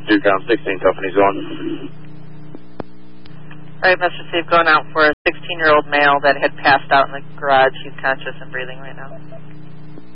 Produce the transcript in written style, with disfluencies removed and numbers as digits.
Newtown 16, Company's on. All right, Mr. Steve, going out for a 16-year-old male that had passed out in the garage. He's conscious and breathing right now.